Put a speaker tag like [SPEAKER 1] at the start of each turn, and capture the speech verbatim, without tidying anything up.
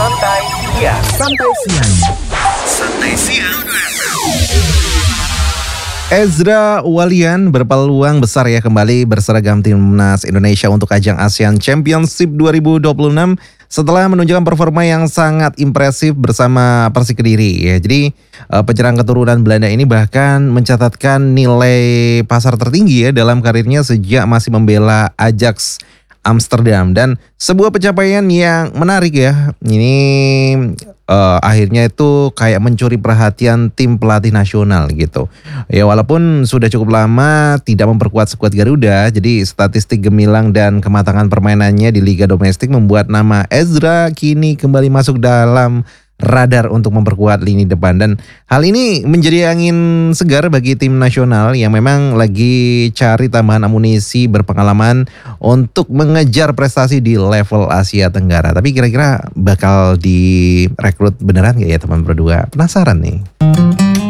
[SPEAKER 1] Santai Siang.
[SPEAKER 2] Santai Siang.
[SPEAKER 1] Santai Siang.
[SPEAKER 3] Ezra Walian berpeluang besar ya kembali berseragam timnas Indonesia untuk ajang ASEAN Championship dua ribu dua puluh enam setelah menunjukkan performa yang sangat impresif bersama Persik Kediri ya. Jadi uh, penyerang keturunan Belanda ini bahkan mencatatkan nilai pasar tertinggi ya dalam karirnya sejak masih membela Ajax Amsterdam, dan sebuah pencapaian yang menarik ya. Ini uh, akhirnya itu kayak mencuri perhatian tim pelatih nasional gitu. Ya walaupun sudah cukup lama tidak memperkuat skuad Garuda, jadi statistik gemilang dan kematangan permainannya di liga domestik membuat nama Ezra kini kembali masuk dalam radar untuk memperkuat lini depan, dan hal ini menjadi angin segar bagi tim nasional yang memang lagi cari tambahan amunisi berpengalaman untuk mengejar prestasi di level Asia Tenggara. Tapi kira-kira bakal direkrut beneran gak ya teman berdua? Penasaran nih.